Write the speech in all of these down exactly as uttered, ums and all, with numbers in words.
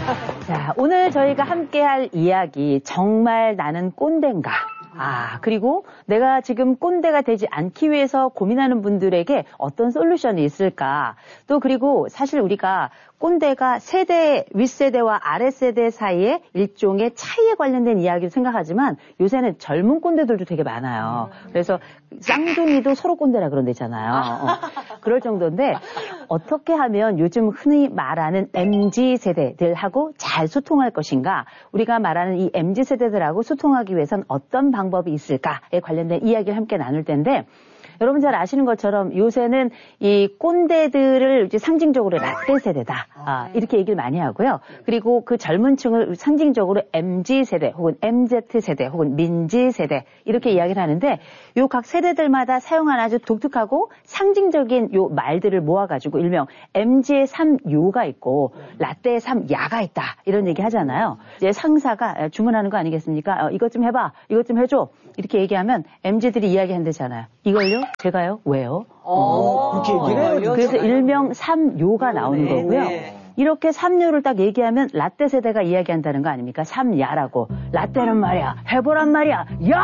자, 오늘 저희가 함께할 이야기, 정말 나는 꼰대인가? 아, 그리고 내가 지금 꼰대가 되지 않기 위해서 고민하는 분들에게 어떤 솔루션이 있을까? 또 그리고 사실 우리가 꼰대가 세대, 윗세대와 아랫세대 사이에 일종의 차이에 관련된 이야기를 생각하지만 요새는 젊은 꼰대들도 되게 많아요. 그래서 쌍둥이도 서로 꼰대라 그런 데 있잖아요. 어, 그럴 정도인데 어떻게 하면 요즘 흔히 말하는 엠지 세대들하고 잘 소통할 것인가? 우리가 말하는 이 엠지 세대들하고 소통하기 위해선 어떤 방법이 있을까에 관련된 이야기를 함께 나눌 텐데 여러분 잘 아시는 것처럼 요새는 이 꼰대들을 이제 상징적으로 라떼 세대다. 아, 이렇게 얘기를 많이 하고요. 그리고 그 젊은 층을 상징적으로 엠지 세대 혹은 엠지 세대 혹은 민지 세대 이렇게 이야기를 하는데 요 각 세대들마다 사용하는 아주 독특하고 상징적인 요 말들을 모아가지고 일명 엠지의 삼 요가 있고 라떼의 삼 야가 있다. 이런 얘기 하잖아요. 이제 상사가 주문하는 거 아니겠습니까? 어, 이것 좀 해봐. 이것 좀 해줘. 이렇게 얘기하면 엠지들이 이야기한대잖아요. 이걸요? 제가요? 왜요? 어, 그렇게 얘기해요? 그래서 일명 삼 요가 나오는 네, 거고요. 네. 이렇게 삼 요를 딱 얘기하면 라떼 세대가 이야기한다는 거 아닙니까? 삼 야라고. 라떼는 말이야. 해보란 말이야. 야!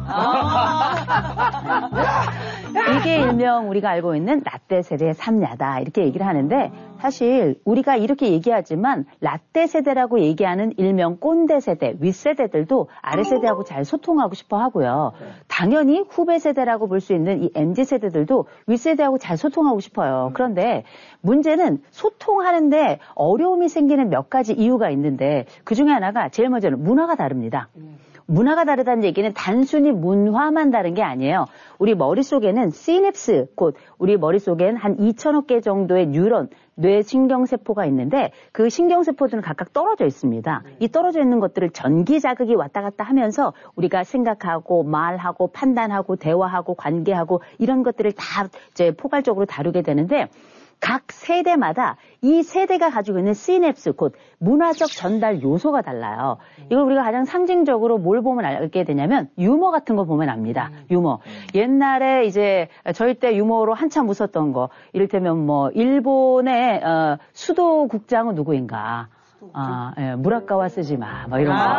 이게 일명 우리가 알고 있는 라떼 세대의 삼 야다. 이렇게 얘기를 하는데 사실 우리가 이렇게 얘기하지만 라떼 세대라고 얘기하는 일명 꼰대 세대, 윗세대들도 아랫세대하고 잘 소통하고 싶어 하고요. 당연히 후배 세대라고 볼 수 있는 이 엠지 세대들도 윗세대하고 잘 소통하고 싶어요. 그런데 문제는 소통하는데 어려움이 생기는 몇 가지 이유가 있는데 그중에 하나가 제일 먼저는 문화가 다릅니다. 문화가 다르다는 얘기는 단순히 문화만 다른 게 아니에요. 우리 머릿속에는 시냅스, 곧 우리 머릿속엔 한 이천억 개 정도의 뉴런, 뇌 신경세포가 있는데 그 신경세포들은 각각 떨어져 있습니다. 이 떨어져 있는 것들을 전기 자극이 왔다 갔다 하면서 우리가 생각하고 말하고 판단하고 대화하고 관계하고 이런 것들을 다 이제 포괄적으로 다루게 되는데 각 세대마다 이 세대가 가지고 있는 시냅스, 곧 문화적 전달 요소가 달라요. 이걸 우리가 가장 상징적으로 뭘 보면 알게 되냐면 유머 같은 거 보면 압니다. 유머. 옛날에 이제 저희 때 유머로 한참 웃었던 거. 이를테면 뭐 일본의 어, 수도국장은 누구인가. 아, 예, 무라카와 쓰지마, 뭐 이런 거.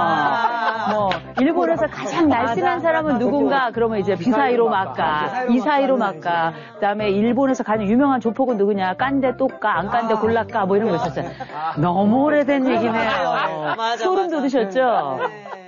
아~ 뭐, 일본에서 가장 날씬한 사람은 누군가? 그러면 이제 비사이로 마까, 이사이로 마까, 그 다음에 일본에서 가장 유명한 조폭은 누구냐? 깐데 똑까, 안 깐데 골라까, 뭐 이런 거 있었어요. 너무 오래된 얘기네요. 소름 돋으셨죠?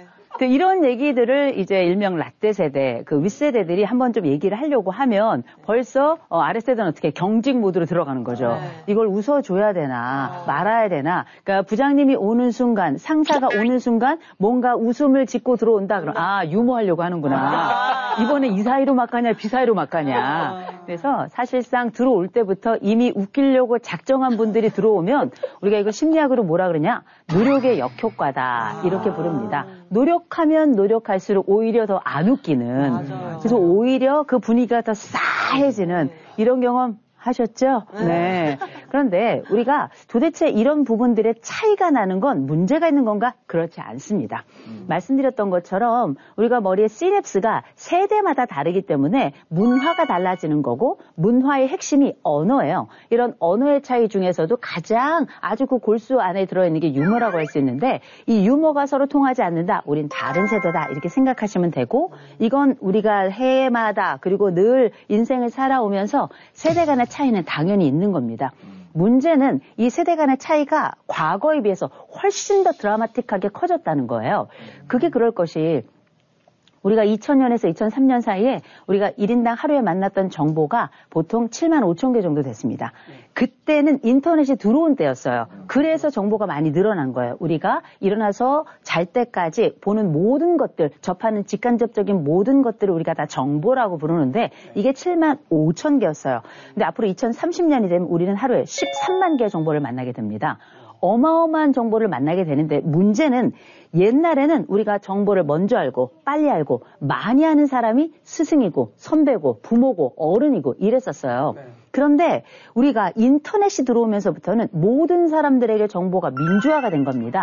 이런 얘기들을 이제 일명 라떼 세대, 그 윗세대들이 한번 좀 얘기를 하려고 하면 벌써 어, 아랫세대는 어떻게 경직 모드로 들어가는 거죠. 네. 이걸 웃어줘야 되나, 아. 말아야 되나. 그러니까 부장님이 오는 순간, 상사가 오는 순간 뭔가 웃음을 짓고 들어온다. 그럼 아, 유머하려고 하는구나. 아. 이번에 이 사이로 막 가냐, 비 사이로 막 가냐. 아. 그래서 사실상 들어올 때부터 이미 웃기려고 작정한 분들이 들어오면 우리가 이거 심리학으로 뭐라 그러냐? 노력의 역효과다. 이렇게 부릅니다. 노력하면 노력할수록 오히려 더 안 웃기는. 맞아, 맞아. 그래서 오히려 그 분위기가 더 싸해지는 이런 경험 하셨죠? 네. 그런데 우리가 도대체 이런 부분들의 차이가 나는 건 문제가 있는 건가? 그렇지 않습니다. 음. 말씀드렸던 것처럼 우리가 머리의 시냅스가 세대마다 다르기 때문에 문화가 달라지는 거고 문화의 핵심이 언어예요. 이런 언어의 차이 중에서도 가장 아주 그 골수 안에 들어있는 게 유머라고 할 수 있는데 이 유머가 서로 통하지 않는다. 우린 다른 세대다. 이렇게 생각하시면 되고 이건 우리가 해마다 그리고 늘 인생을 살아오면서 세대 간의 차이는 당연히 있는 겁니다. 문제는 이 세대 간의 차이가 과거에 비해서 훨씬 더 드라마틱하게 커졌다는 거예요. 그게 그럴 것이 우리가 이천 년에서 이천삼 년 사이에 우리가 일 인당 하루에 만났던 정보가 보통 칠만 오천 개 정도 됐습니다. 그때는 인터넷이 들어온 때였어요. 그래서 정보가 많이 늘어난 거예요. 우리가 일어나서 잘 때까지 보는 모든 것들, 접하는 직간접적인 모든 것들을 우리가 다 정보라고 부르는데 이게 칠만 오천 개였어요. 근데 앞으로 이천삼십 년이 되면 우리는 하루에 십삼만 개의 정보를 만나게 됩니다. 어마어마한 정보를 만나게 되는데 문제는 옛날에는 우리가 정보를 먼저 알고 빨리 알고 많이 아는 사람이 스승이고 선배고 부모고 어른이고 이랬었어요. 그런데 우리가 인터넷이 들어오면서부터는 모든 사람들에게 정보가 민주화가 된 겁니다.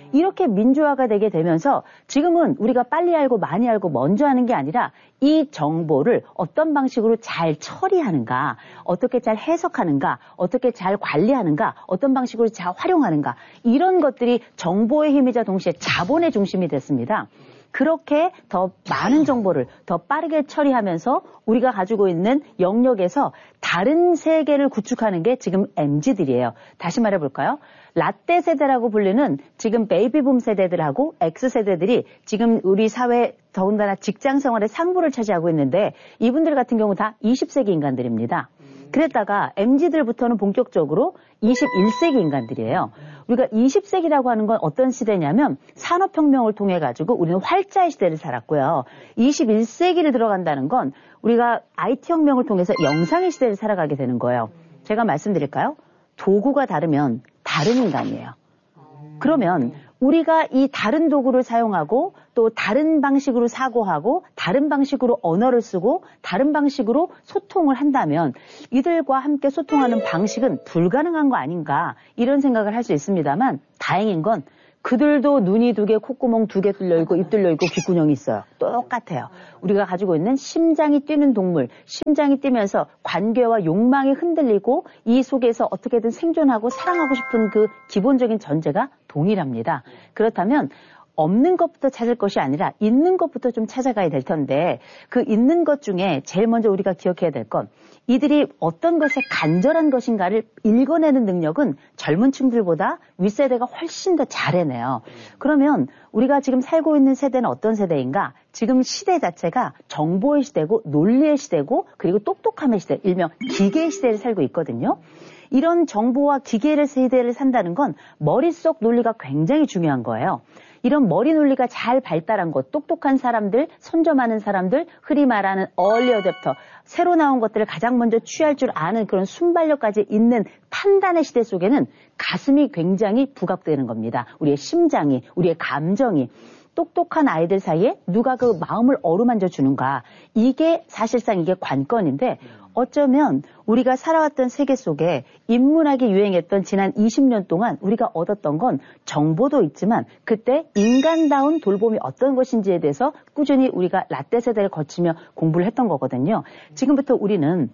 이렇게 민주화가 되게 되면서 지금은 우리가 빨리 알고 많이 알고 먼저 하는 게 아니라 이 정보를 어떤 방식으로 잘 처리하는가, 어떻게 잘 해석하는가, 어떻게 잘 관리하는가, 어떤 방식으로 잘 활용하는가, 이런 것들이 정보의 힘이자 동시에 자본의 중심이 됐습니다. 그렇게 더 많은 정보를 더 빠르게 처리하면서 우리가 가지고 있는 영역에서 다른 세계를 구축하는 게 지금 엠지들이에요. 다시 말해볼까요? 라떼 세대라고 불리는 지금 베이비붐 세대들하고 X세대들이 지금 우리 사회 더군다나 직장 생활의 상부를 차지하고 있는데 이분들 같은 경우 다 이십 세기 인간들입니다. 그랬다가 엠지들부터는 본격적으로 이십일 세기 인간들이에요. 우리가 이십 세기라고 하는 건 어떤 시대냐면 산업혁명을 통해 가지고 우리는 활자의 시대를 살았고요. 이십일 세기를 들어간다는 건 우리가 아이티 혁명을 통해서 영상의 시대를 살아가게 되는 거예요. 제가 말씀드릴까요? 도구가 다르면 다른 인간이에요. 그러면 우리가 이 다른 도구를 사용하고 또 다른 방식으로 사고하고 다른 방식으로 언어를 쓰고 다른 방식으로 소통을 한다면 이들과 함께 소통하는 방식은 불가능한 거 아닌가 이런 생각을 할 수 있습니다만 다행인 건 그들도 눈이 두 개, 콧구멍 두 개 뚫려 있고 입 뚫려 있고 귓구녕이 있어요. 똑같아요. 우리가 가지고 있는 심장이 뛰는 동물, 심장이 뛰면서 관계와 욕망이 흔들리고 이 속에서 어떻게든 생존하고 사랑하고 싶은 그 기본적인 전제가 동일합니다. 그렇다면 없는 것부터 찾을 것이 아니라 있는 것부터 좀 찾아가야 될 텐데 그 있는 것 중에 제일 먼저 우리가 기억해야 될 건 이들이 어떤 것에 간절한 것인가를 읽어내는 능력은 젊은 층들보다 윗세대가 훨씬 더 잘해내요. 그러면 우리가 지금 살고 있는 세대는 어떤 세대인가? 지금 시대 자체가 정보의 시대고 논리의 시대고 그리고 똑똑함의 시대, 일명 기계의 시대를 살고 있거든요. 이런 정보와 기계의 세대를 산다는 건 머릿속 논리가 굉장히 중요한 거예요. 이런 머리 논리가 잘 발달한 것, 똑똑한 사람들, 손저 많은 사람들, 흔히 말하는 early adopter, 새로 나온 것들을 가장 먼저 취할 줄 아는 그런 순발력까지 있는 판단의 시대 속에는 가슴이 굉장히 부각되는 겁니다. 우리의 심장이, 우리의 감정이. 똑똑한 아이들 사이에 누가 그 마음을 어루만져 주는가. 이게 사실상 이게 관건인데 어쩌면 우리가 살아왔던 세계 속에 인문학이 유행했던 지난 이십 년 동안 우리가 얻었던 건 정보도 있지만 그때 인간다운 돌봄이 어떤 것인지에 대해서 꾸준히 우리가 라떼 세대를 거치며 공부를 했던 거거든요. 지금부터 우리는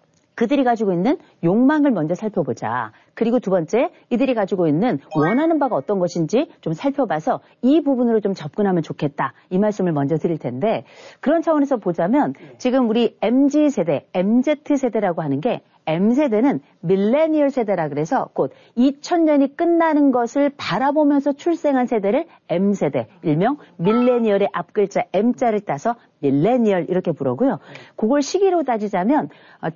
그들이 가지고 있는 욕망을 먼저 살펴보자. 그리고 두 번째, 이들이 가지고 있는 원하는 바가 어떤 것인지 좀 살펴봐서 이 부분으로 좀 접근하면 좋겠다. 이 말씀을 먼저 드릴 텐데 그런 차원에서 보자면 지금 우리 엠지 세대, 엠지 세대라고 하는 게 M세대는 밀레니얼 세대라 그래서 곧 이천 년이 끝나는 것을 바라보면서 출생한 세대를 M세대, 일명 밀레니얼의 앞글자 M자를 따서 밀레니얼 이렇게 부르고요. 그걸 시기로 따지자면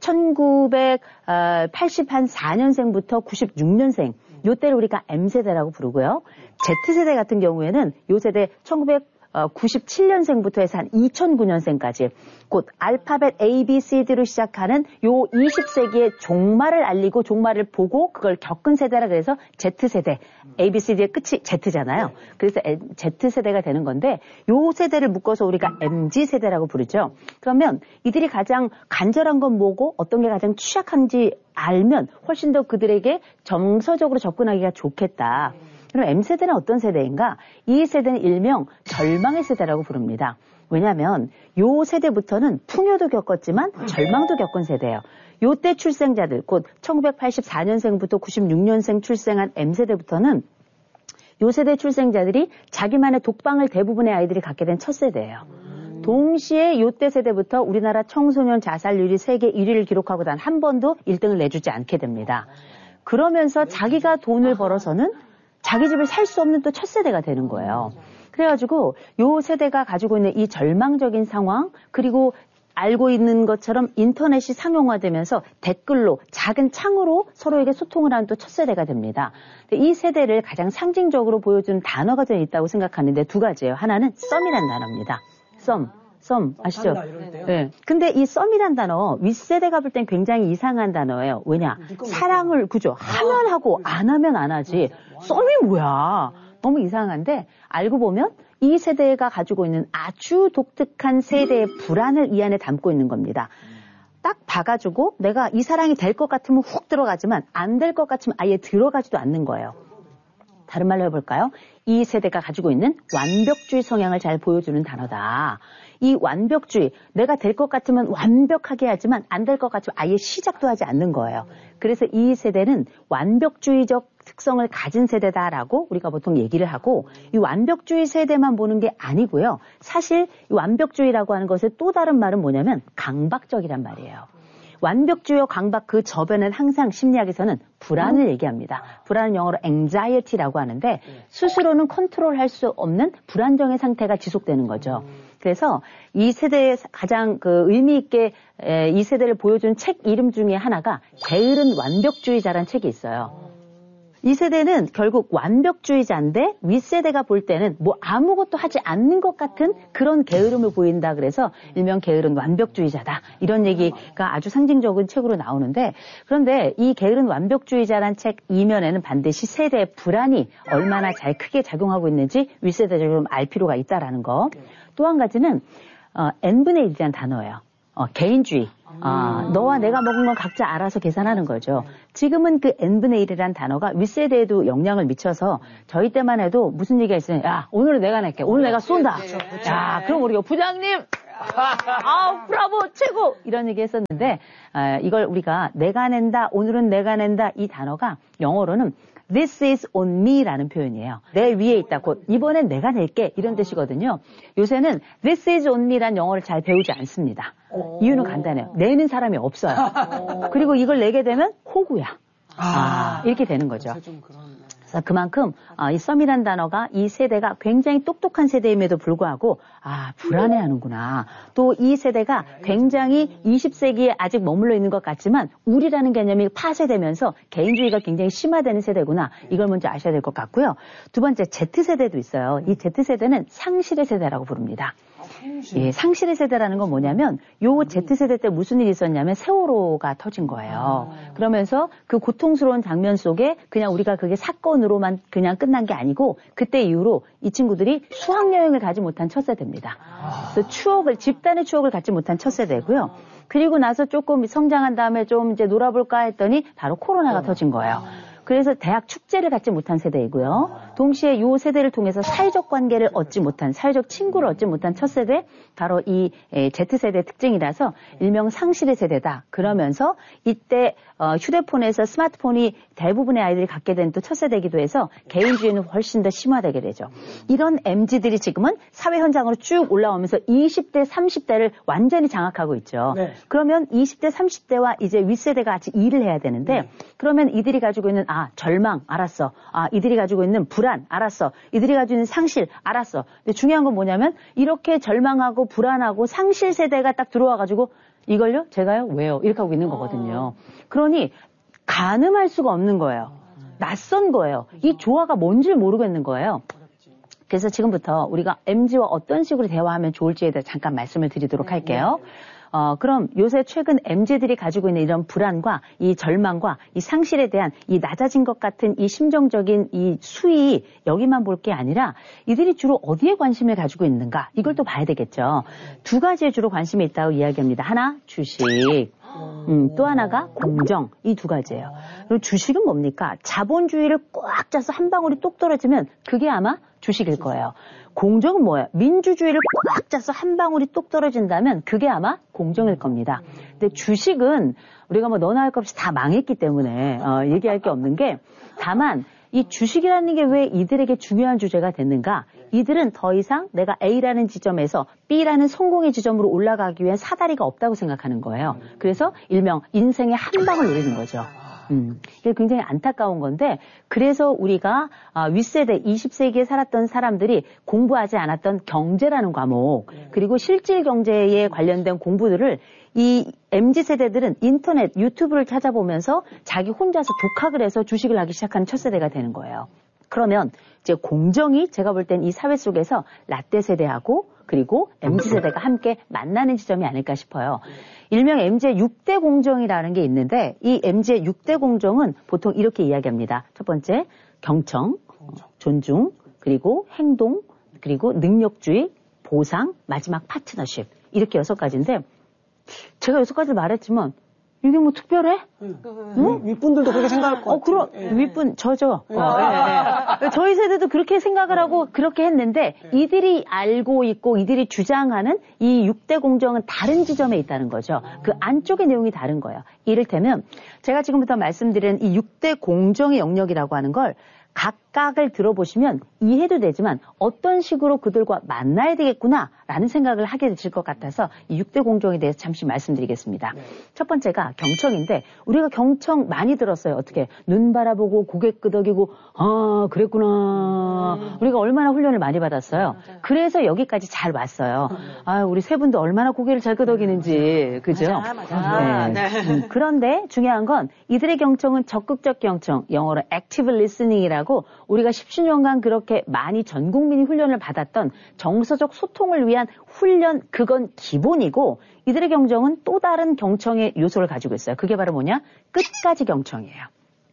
천구백팔십사 년생부터 구십육 년생 요때를 우리가 M세대라고 부르고요. Z세대 같은 경우에는 요 세대 천구백구십칠 년생부터 해서 한 이천구 년생까지 곧 알파벳 A, B, C, D로 시작하는 요 이십 세기의 종말을 알리고 종말을 보고 그걸 겪은 세대라 그래서 Z세대, A, B, C, D의 끝이 Z잖아요. 그래서 Z세대가 되는 건데 요 세대를 묶어서 우리가 엠지 세대라고 부르죠. 그러면 이들이 가장 간절한 건 뭐고 어떤 게 가장 취약한지 알면 훨씬 더 그들에게 정서적으로 접근하기가 좋겠다. 그럼 M세대는 어떤 세대인가? 이 세대는 일명 절망의 세대라고 부릅니다. 왜냐하면 요 세대부터는 풍요도 겪었지만 절망도 겪은 세대예요. 요때 출생자들, 곧 천구백팔십사 년생부터 구십육 년생 출생한 M세대부터는 요 세대 출생자들이 자기만의 독방을 대부분의 아이들이 갖게 된 첫 세대예요. 동시에 요때 세대부터 우리나라 청소년 자살률이 세계 일 위를 기록하고 단 한 번도 일 등을 내주지 않게 됩니다. 그러면서 자기가 돈을 벌어서는 자기 집을 살 수 없는 또 첫 세대가 되는 거예요. 그래가지고 요 세대가 가지고 있는 이 절망적인 상황 그리고 알고 있는 것처럼 인터넷이 상용화되면서 댓글로 작은 창으로 서로에게 소통을 하는 또 첫 세대가 됩니다. 이 세대를 가장 상징적으로 보여주는 단어가 좀 있다고 생각하는데 두 가지예요. 하나는 썸이라는 단어입니다. 썸. 썸 아시죠? 네. 근데 이 썸이란 단어 윗세대가 볼 땐 굉장히 이상한 단어예요. 왜냐? 사랑을 그죠? 하면 하고 안 하면 안 하지. 썸이 뭐야? 너무 이상한데 알고 보면 이 세대가 가지고 있는 아주 독특한 세대의 불안을 이 안에 담고 있는 겁니다. 딱 봐가지고 내가 이 사랑이 될 것 같으면 훅 들어가지만 안 될 것 같으면 아예 들어가지도 않는 거예요. 다른 말로 해볼까요? 이 세대가 가지고 있는 완벽주의 성향을 잘 보여주는 단어다. 이 완벽주의, 내가 될 것 같으면 완벽하게 하지만 안 될 것 같으면 아예 시작도 하지 않는 거예요. 그래서 이 세대는 완벽주의적 특성을 가진 세대다라고 우리가 보통 얘기를 하고, 이 완벽주의 세대만 보는 게 아니고요. 사실 이 완벽주의라고 하는 것의 또 다른 말은 뭐냐면 강박적이란 말이에요. 완벽주의와 강박 그 저변은 항상 심리학에서는 불안을 얘기합니다. 불안은 영어로 anxiety라고 하는데 스스로는 컨트롤할 수 없는 불안정의 상태가 지속되는 거죠. 그래서 이 세대의 가장 그 의미 있게 이 세대를 보여준 책 이름 중에 하나가 게으른 완벽주의자라는 책이 있어요. 이 세대는 결국 완벽주의자인데 윗세대가 볼 때는 뭐 아무것도 하지 않는 것 같은 그런 게으름을 보인다. 그래서 일명 게으른 완벽주의자다. 이런 얘기가 아주 상징적인 책으로 나오는데, 그런데 이 게으른 완벽주의자란 책 이면에는 반드시 세대의 불안이 얼마나 잘 크게 작용하고 있는지 윗세대적으로 알 필요가 있다라는 거. 또 한 가지는 어, n분의 일이라는 단어예요. 어, 개인주의. 아, 너와 내가 먹은 건 각자 알아서 계산하는 거죠. 지금은 그 n분의 일이라는 단어가 윗세대에도 영향을 미쳐서 저희 때만 해도 무슨 얘기가 있으면 야, 오늘은 내가 낼게. 오늘 내가 쏜다. 야, 그럼 우리가 부장님! 아, 브라보! 최고! 이런 얘기 했었는데, 아, 이걸 우리가 내가 낸다, 오늘은 내가 낸다, 이 단어가 영어로는 This is on me라는 표현이에요. 내 위에 있다. 곧 이번엔 내가 낼게. 이런 뜻이거든요. 요새는 This is on me란 영어를 잘 배우지 않습니다. 이유는 간단해요. 내는 사람이 없어요. 그리고 이걸 내게 되면 호구야. 아, 아, 이렇게 되는 거죠. 그래서 그만큼 어, 이 썸이라는 단어가 이 세대가 굉장히 똑똑한 세대임에도 불구하고 아, 불안해하는구나. 또 이 세대가 굉장히 이십 세기에 아직 머물러 있는 것 같지만 우리라는 개념이 파쇄되면서 개인주의가 굉장히 심화되는 세대구나. 이걸 먼저 아셔야 될 것 같고요. 두 번째 Z세대도 있어요. 이 Z세대는 상실의 세대라고 부릅니다. 예, 상실의 세대라는 건 뭐냐면 요 Z세대 때 무슨 일이 있었냐면 세월호가 터진 거예요. 그러면서 그 고통스러운 장면 속에 그냥 우리가 그게 사건으로만 그냥 끝난 게 아니고 그때 이후로 이 친구들이 수학여행을 가지 못한 첫 세대입니다. 그래서 추억을, 집단의 추억을 갖지 못한 첫 세대고요. 그리고 나서 조금 성장한 다음에 좀 이제 놀아볼까 했더니 바로 코로나가 터진 거예요. 그래서 대학 축제를 갖지 못한 세대이고요. 동시에 이 세대를 통해서 사회적 관계를 얻지 못한, 사회적 친구를 얻지 못한 첫 세대, 바로 이 Z세대의 특징이라서 일명 상실의 세대다. 그러면서 이때 휴대폰에서 스마트폰이 대부분의 아이들이 갖게 된 또 첫 세대이기도 해서 개인주의는 훨씬 더 심화되게 되죠. 이런 엠지들이 지금은 사회 현장으로 쭉 올라오면서 이십 대, 삼십 대를 완전히 장악하고 있죠. 네. 그러면 이십 대, 삼십 대와 이제 윗세대가 같이 일을 해야 되는데 네. 그러면 이들이 가지고 있는 아, 절망, 알았어. 아, 이들이 가지고 있는 불안, 알았어. 이들이 가지고 있는 상실, 알았어. 근데 중요한 건 뭐냐면 이렇게 절망하고 불안하고 상실 세대가 딱 들어와가지고 이걸요? 제가요? 왜요? 이렇게 하고 있는 거거든요. 그러니 가늠할 수가 없는 거예요. 낯선 거예요. 이 조화가 뭔지를 모르겠는 거예요. 그래서 지금부터 우리가 엠지와 어떤 식으로 대화하면 좋을지에 대해 잠깐 말씀을 드리도록 할게요. 어, 그럼 요새 최근 엠지들이 가지고 있는 이런 불안과 이 절망과 이 상실에 대한 이 낮아진 것 같은 이 심정적인 이 수위 여기만 볼 게 아니라 이들이 주로 어디에 관심을 가지고 있는가 이걸 또 봐야 되겠죠. 두 가지에 주로 관심이 있다고 이야기합니다. 하나, 주식. 음, 또 하나가 공정. 이 두 가지예요. 그리고 주식은 뭡니까? 자본주의를 꽉 짜서 한 방울이 똑 떨어지면 그게 아마 주식일 거예요. 공정은 뭐예요? 민주주의를 꽉 짜서 한 방울이 똑 떨어진다면 그게 아마 공정일 겁니다. 근데 주식은 우리가 뭐 너나 할 것 없이 다 망했기 때문에 어, 얘기할 게 없는 게 다만 이 주식이라는 게 왜 이들에게 중요한 주제가 됐는가? 이들은 더 이상 내가 A라는 지점에서 B라는 성공의 지점으로 올라가기 위한 사다리가 없다고 생각하는 거예요. 그래서 일명 인생의 한 방을 노리는 거죠. 음, 이게 굉장히 안타까운 건데 그래서 우리가 아, 윗세대 이십 세기에 살았던 사람들이 공부하지 않았던 경제라는 과목 그리고 실질 경제에 관련된 공부들을 이 엠지 세대들은 인터넷, 유튜브를 찾아보면서 자기 혼자서 독학을 해서 주식을 하기 시작한 첫 세대가 되는 거예요. 그러면 이제 공정이 제가 볼 땐 이 사회 속에서 라떼 세대하고 그리고 엠지 세대가 함께 만나는 지점이 아닐까 싶어요. 일명 엠지의 육 대 공정이라는 게 있는데 이 엠지의 육 대 공정은 보통 이렇게 이야기합니다. 첫 번째, 경청, 존중, 그리고 행동, 그리고 능력주의, 보상, 마지막 파트너십. 이렇게 여섯 가지인데 제가 여섯 가지를 말했지만 이게 뭐 특별해? 응. 응? 윗분들도 그렇게 생각할 것 같아요. 어, 그럼, 예. 윗분, 저죠. 어, 예, 예. 저희 세대도 그렇게 생각을 하고 그렇게 했는데, 이들이 알고 있고, 이들이 주장하는 이 육 대 공정은 다른 지점에 있다는 거죠. 그 안쪽의 내용이 다른 거예요. 이를테면, 제가 지금부터 말씀드리는 이 육 대 공정의 영역이라고 하는 걸 각각을 들어보시면 이해도 되지만 어떤 식으로 그들과 만나야 되겠구나라는 생각을 하게 되실 것 같아서 이 육 대 공정에 대해서 잠시 말씀드리겠습니다. 네. 첫 번째가 경청인데 우리가 경청 많이 들었어요. 어떻게 눈 바라보고 고개 끄덕이고 아 그랬구나. 음. 우리가 얼마나 훈련을 많이 받았어요. 음, 그래서 여기까지 잘 왔어요. 음. 아 우리 세 분도 얼마나 고개를 잘 끄덕이는지 그죠? 맞아, 맞아. 네. 네. 음, 그런데 중요한 건 이들의 경청은 적극적 경청, 영어로 active listening이라고 우리가 십수 년간 그렇게 많이 전 국민이 훈련을 받았던 정서적 소통을 위한 훈련, 그건 기본이고 이들의 경청은 또 다른 경청의 요소를 가지고 있어요. 그게 바로 뭐냐? 끝까지 경청이에요.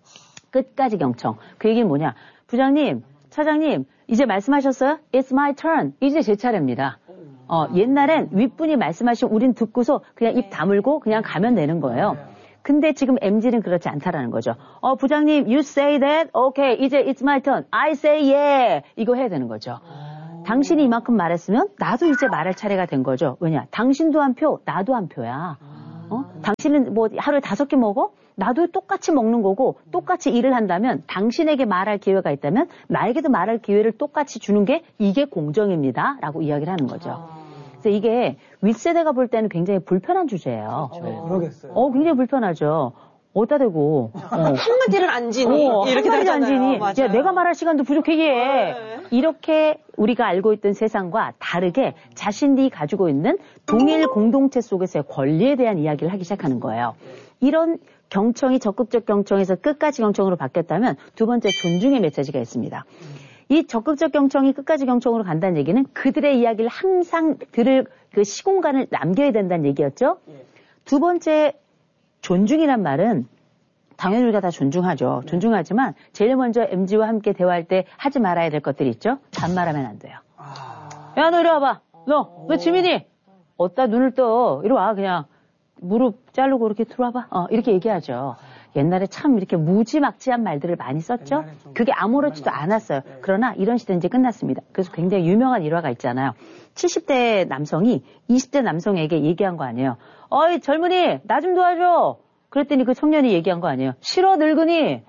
끝까지 경청. 그 얘기는 뭐냐? 부장님, 차장님, 이제 말씀하셨어요? It's my turn. 이제 제 차례입니다. 어, 옛날엔 윗분이 말씀하시면 우린 듣고서 그냥 입 다물고 그냥 가면 되는 거예요. 근데 지금 엠지는 그렇지 않다라는 거죠. 어, 부장님, you say that? Okay, 이제 it's my turn. I say yeah. 이거 해야 되는 거죠. 당신이 이만큼 말했으면 나도 이제 말할 차례가 된 거죠. 왜냐? 당신도 한 표, 나도 한 표야. 어? 당신은 뭐 하루에 다섯 개 먹어? 나도 똑같이 먹는 거고 똑같이 일을 한다면 당신에게 말할 기회가 있다면 나에게도 말할 기회를 똑같이 주는 게 이게 공정입니다. 라고 이야기를 하는 거죠. 그래서 이게 윗세대가 볼 때는 굉장히 불편한 주제예요. 그렇죠. 네, 그러겠어요. 어, 굉장히 불편하죠. 어디다 대고. 어. 한마디를 안 지니. 어, 이렇게 한마디를 안 지니. 맞아요. 야, 내가 말할 시간도 부족해. 네. 이렇게 우리가 알고 있던 세상과 다르게 자신들이 가지고 있는 동일 공동체 속에서의 권리에 대한 이야기를 하기 시작하는 거예요. 이런 경청이 적극적 경청에서 끝까지 경청으로 바뀌었다면 두 번째 존중의 메시지가 있습니다. 이 적극적 경청이 끝까지 경청으로 간다는 얘기는 그들의 이야기를 항상 들을 그 시공간을 남겨야 된다는 얘기였죠. 두 번째 존중이란 말은 당연히 우리가 다 존중하죠. 존중하지만 제일 먼저 엠지와 함께 대화할 때 하지 말아야 될 것들이 있죠. 반말하면 안 돼요. 야, 너 이리 와봐. 너, 너 지민이. 어디다 눈을 떠. 이리 와, 그냥. 무릎 자르고 이렇게 들어와봐. 어, 이렇게 얘기하죠. 옛날에 참 이렇게 무지막지한 말들을 많이 썼죠. 그게 아무렇지도 않았어요. 그러나 이런 시대는 이제 끝났습니다. 그래서 굉장히 유명한 일화가 있잖아요. 칠십 대 남성이 이십 대 남성에게 얘기한 거 아니에요. 어이 젊은이 나 좀 도와줘. 그랬더니 그 청년이 얘기한 거 아니에요. 싫어 늙은이.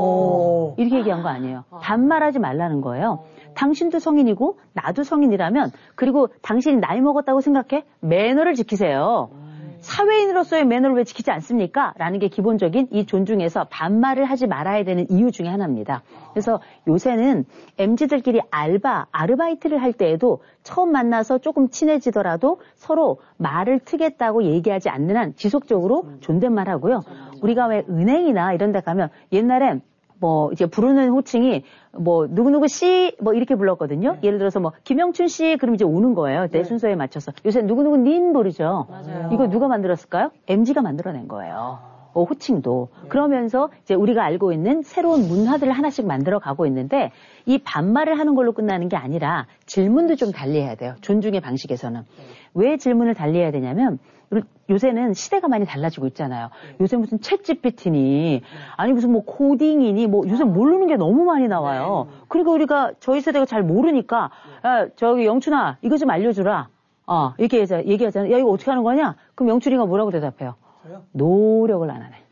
오. 이렇게 얘기한 거 아니에요. 반말하지 말라는 거예요. 당신도 성인이고 나도 성인이라면 그리고 당신이 나이 먹었다고 생각해? 매너를 지키세요. 사회인으로서의 매너를 왜 지키지 않습니까? 라는 게 기본적인 이 존중에서 반말을 하지 말아야 되는 이유 중에 하나입니다. 그래서 요새는 엠지들끼리 알바, 아르바이트를 할 때에도 처음 만나서 조금 친해지더라도 서로 말을 트겠다고 얘기하지 않는 한 지속적으로 존댓말 하고요. 우리가 왜 은행이나 이런 데 가면 옛날엔 뭐 이제 부르는 호칭이 뭐 누구누구 씨 뭐 이렇게 불렀거든요. 네. 예를 들어서 뭐 김영춘 씨 그럼 이제 오는 거예요. 내 네. 순서에 맞춰서. 요새 누구누구 닌 부르죠. 맞아요. 이거 누가 만들었을까요? 엠지가 만들어낸 거예요. 어, 호칭도. 네. 그러면서 이제 우리가 알고 있는 새로운 문화들을 하나씩 만들어 가고 있는데 이 반말을 하는 걸로 끝나는 게 아니라 질문도 좀 달리해야 돼요. 존중의 방식에서는. 네. 왜 질문을 달리해야 되냐면 요새는 시대가 많이 달라지고 있잖아요. 요새 무슨 챗지피티니 아니 무슨 뭐 코딩이니 뭐 요새 모르는 게 너무 많이 나와요. 그리고 우리가 저희 세대가 잘 모르니까 야, 저기 영춘아 이거 좀 알려주라. 어 이렇게 해서 얘기하잖아요. 야 이거 어떻게 하는 거냐? 그럼 영춘이가 뭐라고 대답해요? 저요? 노력을 안 하네.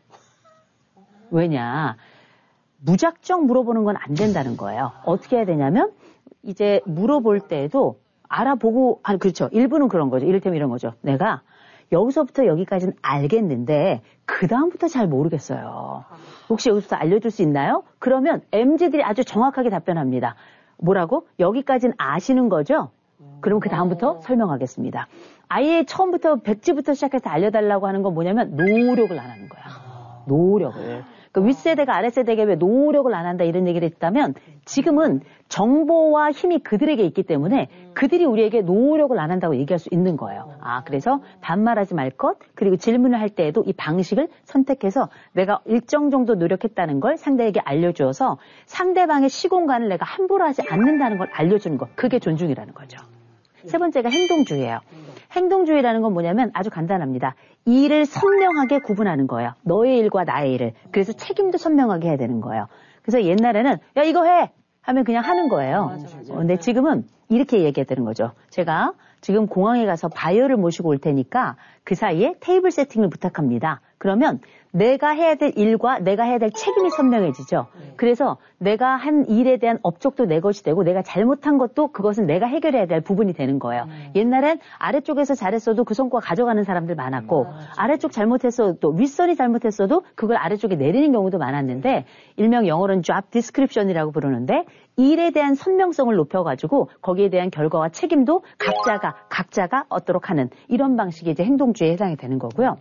왜냐? 무작정 물어보는 건 안 된다는 거예요. 어떻게 해야 되냐면 이제 물어볼 때에도 알아보고 아니 그렇죠. 일부는 그런 거죠. 이를테면 이런 거죠. 내가 여기서부터 여기까지는 알겠는데 그 다음부터 잘 모르겠어요. 혹시 여기서부터 알려줄 수 있나요? 그러면 엠지들이 아주 정확하게 답변합니다. 뭐라고? 여기까지는 아시는 거죠? 그럼 그 다음부터 설명하겠습니다. 아예 처음부터 백지부터 시작해서 알려달라고 하는 건 뭐냐면 노력을 안 하는 거야. 노력을. 그 윗세대가 아랫세대에게 왜 노력을 안 한다 이런 얘기를 했다면 지금은 정보와 힘이 그들에게 있기 때문에 그들이 우리에게 노력을 안 한다고 얘기할 수 있는 거예요. 아, 그래서 반말하지 말 것, 그리고 질문을 할 때에도 이 방식을 선택해서 내가 일정 정도 노력했다는 걸 상대에게 알려주어서 상대방의 시공간을 내가 함부로 하지 않는다는 걸 알려주는 것. 그게 존중이라는 거죠. 세 번째가 행동주의예요. 행동주의라는 건 뭐냐면 아주 간단합니다. 일을 선명하게 구분하는 거예요. 너의 일과 나의 일을. 그래서 책임도 선명하게 해야 되는 거예요. 그래서 옛날에는 야 이거 해! 하면 그냥 하는 거예요. 맞아, 맞아. 어, 근데 지금은 이렇게 얘기해야 되는 거죠. 제가 지금 공항에 가서 바이어를 모시고 올 테니까 그 사이에 테이블 세팅을 부탁합니다. 그러면 내가 해야 될 일과 내가 해야 될 책임이 선명해지죠. 네. 그래서 내가 한 일에 대한 업적도 내 것이 되고 내가 잘못한 것도 그것은 내가 해결해야 될 부분이 되는 거예요. 음. 옛날엔 아래쪽에서 잘했어도 그 성과 가져가는 사람들 많았고 음, 아래쪽 잘못했어도 윗선이 잘못했어도 그걸 아래쪽에 내리는 경우도 많았는데 일명 영어로는 job description이라고 부르는데 일에 대한 선명성을 높여가지고 거기에 대한 결과와 책임도 각자가 각자가 얻도록 하는 이런 방식이 이제 행동주의에 해당이 되는 거고요.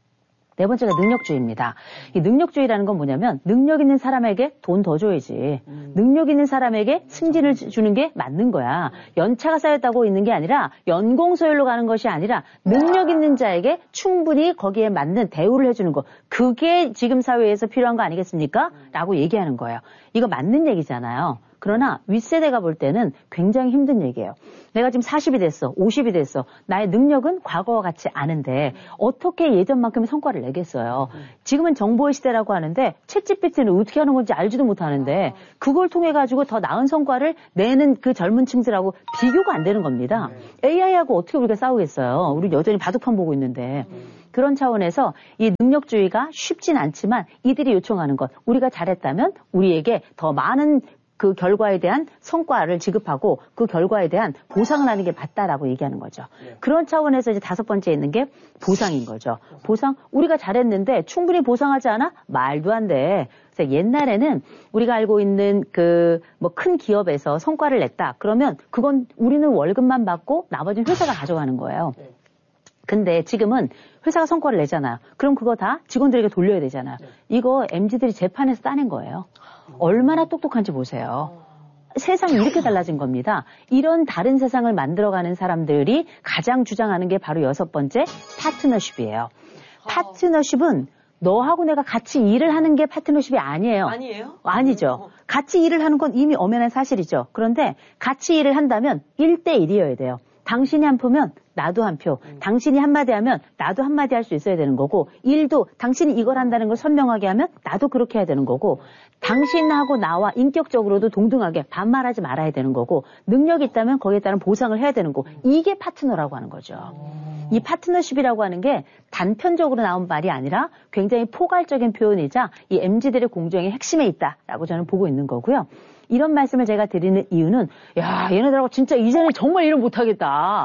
네 번째가 능력주의입니다. 이 능력주의라는 건 뭐냐면 능력 있는 사람에게 돈 더 줘야지. 음. 능력 있는 사람에게 승진을 주는 게 맞는 거야. 연차가 쌓였다고 있는 게 아니라 연공서열로 가는 것이 아니라 능력 있는 자에게 충분히 거기에 맞는 대우를 해주는 거. 그게 지금 사회에서 필요한 거 아니겠습니까? 라고 얘기하는 거예요. 이거 맞는 얘기잖아요. 그러나 윗세대가 볼 때는 굉장히 힘든 얘기예요. 내가 지금 사십이 됐어, 오십이 됐어. 나의 능력은 과거와 같지 않은데 어떻게 예전만큼의 성과를 내겠어요. 지금은 정보의 시대라고 하는데 챗지피티는 어떻게 하는 건지 알지도 못하는데 그걸 통해 가지고 더 나은 성과를 내는 그 젊은 층들하고 비교가 안 되는 겁니다. 에이아이하고 어떻게 우리가 싸우겠어요. 우리 여전히 바둑판 보고 있는데. 그런 차원에서 이 능력주의가 쉽진 않지만 이들이 요청하는 것, 우리가 잘했다면 우리에게 더 많은 그 결과에 대한 성과를 지급하고 그 결과에 대한 보상을 하는 게 맞다라고 얘기하는 거죠. 네. 그런 차원에서 이제 다섯 번째 있는 게 보상인 거죠. 보상? 우리가 잘했는데 충분히 보상하지 않아? 말도 안 돼. 그래서 옛날에는 우리가 알고 있는 그 뭐 큰 기업에서 성과를 냈다. 그러면 그건 우리는 월급만 받고 나머지는 회사가 가져가는 거예요. 근데 지금은 회사가 성과를 내잖아요. 그럼 그거 다 직원들에게 돌려야 되잖아요. 이거 엠지들이 재판에서 따낸 거예요. 얼마나 똑똑한지 보세요. 세상이 이렇게 달라진 겁니다. 이런 다른 세상을 만들어가는 사람들이 가장 주장하는 게 바로 여섯 번째 파트너십이에요. 파트너십은 너하고 내가 같이 일을 하는 게 파트너십이 아니에요. 아니에요? 아니죠. 같이 일을 하는 건 이미 엄연한 사실이죠. 그런데 같이 일을 한다면 일 대 일이어야 돼요. 당신이 한 표면 나도 한 표. 음. 당신이 한마디 하면 나도 한마디 할 수 있어야 되는 거고 일도 당신이 이걸 한다는 걸 선명하게 하면 나도 그렇게 해야 되는 거고 당신하고 나와 인격적으로도 동등하게 반말하지 말아야 되는 거고 능력이 있다면 거기에 따른 보상을 해야 되는 거고 이게 파트너라고 하는 거죠. 음. 이 파트너십이라고 하는 게 단편적으로 나온 말이 아니라 굉장히 포괄적인 표현이자 이 엠지들의 공정의 핵심에 있다라고 저는 보고 있는 거고요. 이런 말씀을 제가 드리는 이유는 야 얘네들하고 진짜 이제는 정말 일을 못하겠다.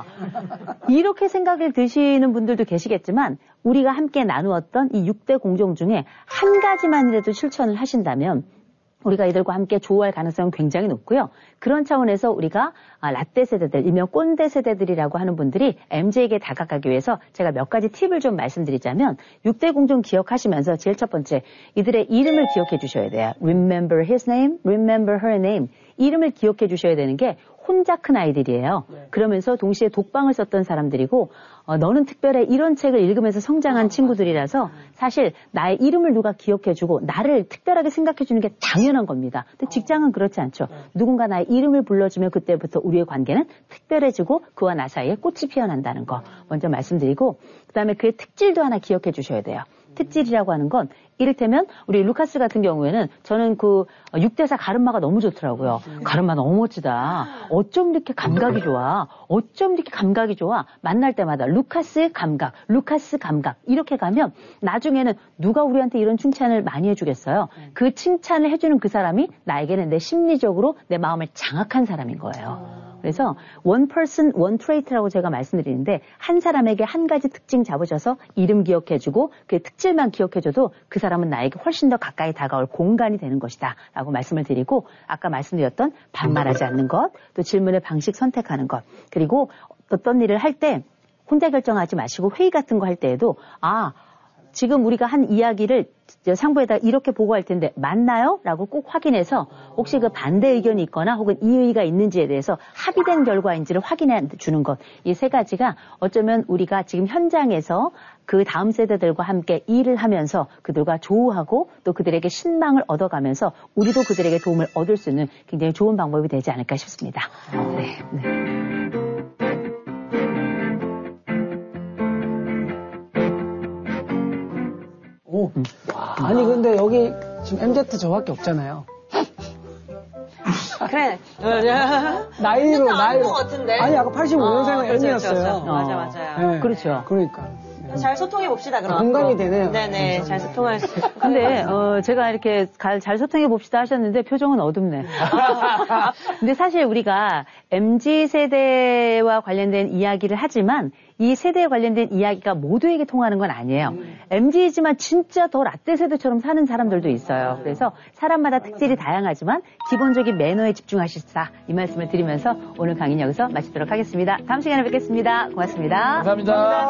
이렇게 생각을 드시는 분들도 계시겠지만 우리가 함께 나누었던 이 육 대 공정 중에 한 가지만이라도 실천을 하신다면 우리가 이들과 함께 조우할 가능성은 굉장히 높고요. 그런 차원에서 우리가 라떼 세대들, 일명 꼰대 세대들이라고 하는 분들이 엠지에게 다가가기 위해서 제가 몇 가지 팁을 좀 말씀드리자면 육 대 공정 기억하시면서 제일 첫 번째, 이들의 이름을 기억해 주셔야 돼요. Remember his name, remember her name. 이름을 기억해 주셔야 되는 게 혼자 큰 아이들이에요. 네. 그러면서 동시에 독방을 썼던 사람들이고 어, 너는 특별해 이런 책을 읽으면서 성장한 아, 친구들이라서 사실 나의 이름을 누가 기억해주고 나를 특별하게 생각해주는 게 당연한 겁니다. 근데 직장은 그렇지 않죠. 네. 누군가 나의 이름을 불러주면 그때부터 우리의 관계는 특별해지고 그와 나 사이에 꽃이 피어난다는 거 먼저 말씀드리고 그다음에 그의 특질도 하나 기억해 주셔야 돼요. 특질이라고 하는 건 이를테면 우리 루카스 같은 경우에는 저는 그 육 대사 가르마가 너무 좋더라고요. 가르마 너무 멋지다. 어쩜 이렇게 감각이 좋아. 어쩜 이렇게 감각이 좋아. 만날 때마다 루카스 감각, 루카스 감각 이렇게 가면 나중에는 누가 우리한테 이런 칭찬을 많이 해주겠어요. 그 칭찬을 해주는 그 사람이 나에게는 내 심리적으로 내 마음을 장악한 사람인 거예요. 그래서 one person, one trait라고 제가 말씀드리는데 한 사람에게 한 가지 특징 잡으셔서 이름 기억해주고 그 특질만 기억해줘도 그 사람은 나에게 훨씬 더 가까이 다가올 공간이 되는 것이다 라고 말씀을 드리고 아까 말씀드렸던 반말하지 않는 것, 또 질문의 방식 선택하는 것, 그리고 어떤 일을 할 때 혼자 결정하지 마시고 회의 같은 거 할 때에도 아 지금 우리가 한 이야기를 상부에다 이렇게 보고할 텐데 맞나요? 라고 꼭 확인해서 혹시 그 반대 의견이 있거나 혹은 이의가 있는지에 대해서 합의된 결과인지를 확인해 주는 것. 이 세 가지가 어쩌면 우리가 지금 현장에서 그 다음 세대들과 함께 일을 하면서 그들과 조우하고 또 그들에게 신망을 얻어가면서 우리도 그들에게 도움을 얻을 수 있는 굉장히 좋은 방법이 되지 않을까 싶습니다. 네. 네. 오. 아니, 근데 여기 지금 엠지 저밖에 없잖아요. 그래. 나이로, 근데 아닌 나이로. 것 같은데? 아니, 아까 팔십오 년생은 어, 그렇죠, M이었어요. 그렇죠. 맞아, 맞아요. 네. 그렇죠. 그러니까. 잘 소통해 봅시다, 그럼. 공감이 되네요. 네네, 잘 소통할 수. 근데 어, 제가 이렇게 가- 잘 소통해 봅시다 하셨는데 표정은 어둡네. 근데 사실 우리가 엠지 세대와 관련된 이야기를 하지만 이 세대에 관련된 이야기가 모두에게 통하는 건 아니에요. 엠지이지만 진짜 더 라떼 세대처럼 사는 사람들도 있어요. 그래서 사람마다 특질이 다양하지만 기본적인 매너에 집중하시다 이 말씀을 드리면서 오늘 강의는 여기서 마치도록 하겠습니다. 다음 시간에 뵙겠습니다. 고맙습니다. 감사합니다.